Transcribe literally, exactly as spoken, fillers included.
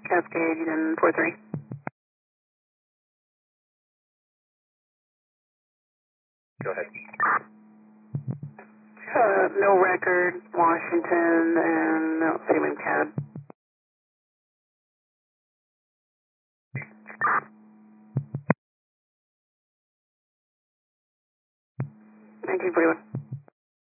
Cascade in four three. Go ahead. Uh, no record, Washington, and no, same in C A D. nineteen forty-one.